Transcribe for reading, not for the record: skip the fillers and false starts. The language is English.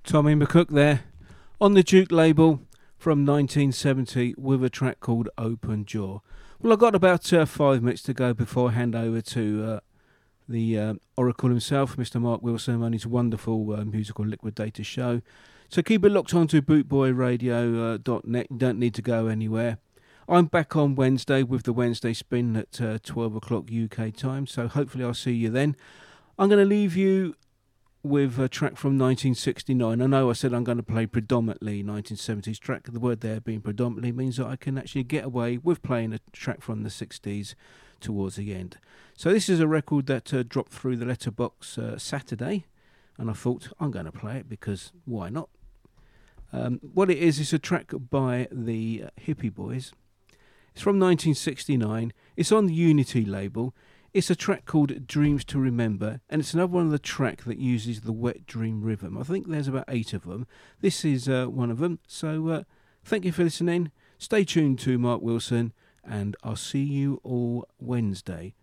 Tommy McCook there on the Duke label from 1970 with a track called Open Jaw. Well, I've got about 5 minutes to go before I hand over to the Oracle himself, Mr. Mark Wilson, on his wonderful musical Liquidator show. So keep it locked on to bootboyradio.net. You don't need to go anywhere. I'm back on Wednesday with the Wednesday Spin at 12 o'clock UK time, so hopefully I'll see you then. I'm going to leave you with a track from 1969. I know I said I'm going to play predominantly 1970s track. The word there being predominantly means that I can actually get away with playing a track from the 60s towards the end. So this is a record that dropped through the letterbox Saturday, and I thought I'm going to play it because why not? What it is a track by the Hippie Boys. It's from 1969. It's on the Unity label. It's a track called Dreams to Remember, and it's another one of the track that uses the wet dream rhythm. I think there's about 8 of them. This is one of them. So thank you for listening. Stay tuned to Mark Wilson, and I'll see you all Wednesday.